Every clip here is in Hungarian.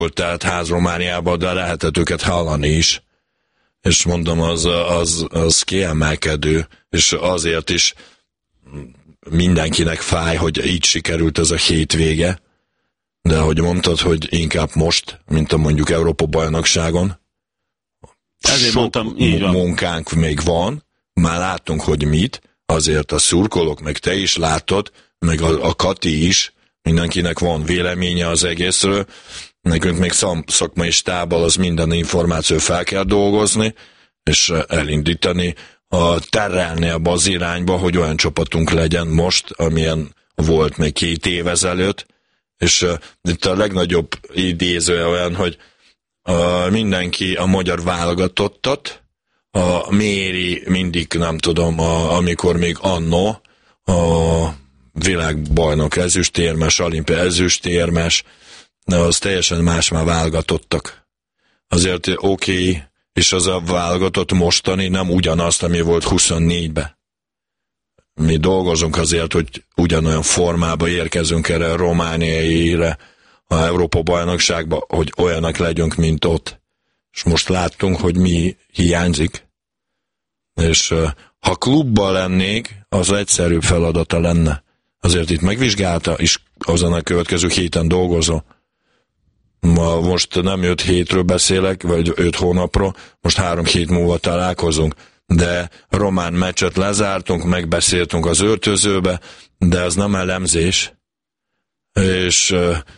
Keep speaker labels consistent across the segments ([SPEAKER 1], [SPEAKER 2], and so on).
[SPEAKER 1] tehát ház Romániában, de lehetett őket hallani is. És mondom, az kiemelkedő, és azért is mindenkinek fáj, hogy így sikerült ez a hétvége, de ahogy mondtad, hogy inkább most, mint a mondjuk Európa-bajnokságon,
[SPEAKER 2] ezért
[SPEAKER 1] sok
[SPEAKER 2] mondtam, így van.
[SPEAKER 1] munkánk még van, már láttunk, hogy mit, azért a szurkolók, meg te is látod, meg a Kati is, mindenkinek van véleménye az egészről, nekünk még szakmai stábbal az minden információ fel kell dolgozni, és elindítani, terelni abba az irányba, hogy olyan csapatunk legyen most, amilyen volt még 2 év ezelőtt, és itt a legnagyobb idézője olyan, hogy mindenki a magyar válogatottat, méri mindig, nem tudom, amikor még annó a világbajnok ezüstérmes, olimpia ezüstérmes, de az teljesen más már válogatottak. Azért oké, és az a válogatott mostani nem ugyanazt, ami volt 24-ben. Mi dolgozunk azért, hogy ugyanolyan formába érkezünk erre a romániaire, a Európa-bajnokságba, hogy olyanak legyünk, mint ott. És most láttunk, hogy mi hiányzik. És ha klubban lennék, az egyszerűbb feladata lenne. Azért itt megvizsgálta, és azon a következő héten dolgozom. Most nem 5 hétről beszélek, vagy 5 hónapról, most 3 hét múlva találkozunk. De román meccset lezártunk, megbeszéltünk az öltözőbe, de az nem elemzés. És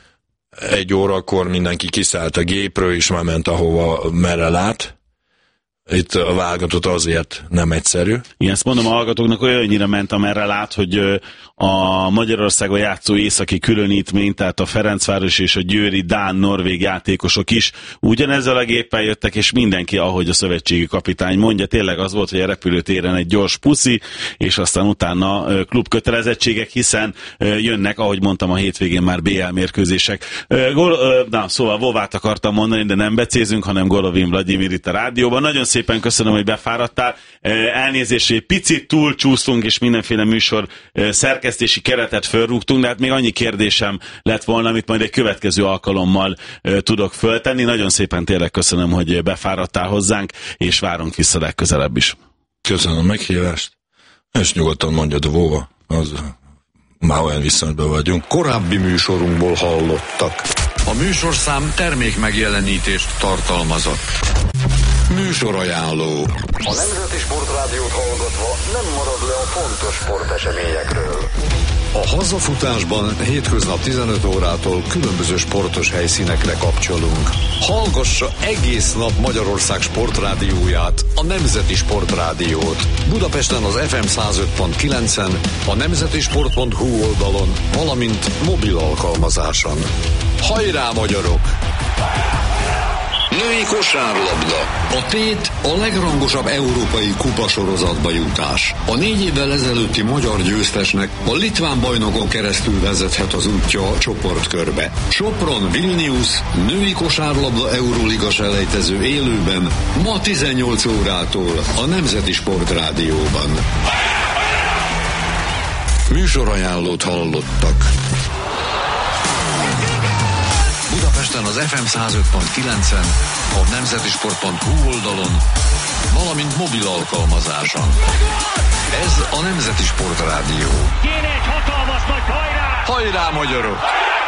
[SPEAKER 1] 1 órakor mindenki kiszállt a gépről, és már ment ahova merre lát. Itt a válogatott azért nem egyszerű.
[SPEAKER 2] Igen, ezt mondom a hallgatóknak, olyannyira ment, amerre lát, hogy a Magyarországon játszó északi különítmény, tehát a Ferencváros és a győri dán-norvég játékosok is ugyanezzel a géppel jöttek, és mindenki, ahogy a szövetségi kapitány mondja, tényleg az volt, hogy a repülőtéren egy gyors puszi, és aztán utána klubkötelezettségek, hiszen jönnek, ahogy mondtam, a hétvégén már BL mérkőzések. Szóval Vovát akartam mondani, de nem becézünk, hanem Golovin Vladimir itt a rádióban. Nagyon szépen köszönöm, hogy befáradtál. Elnézést, hogy picit túlcsúsztunk, és mindenféle műsor szerkesztési keretet fölrúgtunk, de hát még annyi kérdésem lett volna, amit majd egy következő alkalommal tudok föltenni. Nagyon szépen tényleg köszönöm, hogy befáradtál hozzánk, és várunk vissza legközelebb is.
[SPEAKER 1] Köszönöm a meghívást, és nyugodtan mondjad, Vova, az már olyan viszonyban vagyunk.
[SPEAKER 3] Korábbi műsorunkból hallottak. A műsorszám termék megjelenítést tartalmazott. Műsorajánló.
[SPEAKER 4] A Nemzeti Sportrádiót hallgatva nem marad le a fontos sporteseményekről.
[SPEAKER 3] A hazafutásban hétköznap 15 órától különböző sportos helyszínekre kapcsolunk. Hallgassa egész nap Magyarország sportrádióját, a Nemzeti Sportrádiót. Budapesten az FM 105.9-en, a nemzetisport.hu oldalon, valamint mobil alkalmazáson. Hajrá, magyarok! Női kosárlabda. A tét a legrangosabb európai kupasorozatba jutás. A 4 évvel ezelőtti magyar győztesnek a litván bajnokon keresztül vezethet az útja a csoportkörbe. Sopron Vilnius női kosárlabda Euróliga selejtező élőben ma 18 órától a Nemzeti Sportrádióban. Műsorajánlót hallottak. Budapesten az FM 105.9-en, a nemzetisport.hu oldalon, valamint mobil alkalmazáson. Ez a Nemzeti Sportrádió.
[SPEAKER 5] Kéne egy hatalmas nagy hajrá!
[SPEAKER 3] Hajrá, magyarok!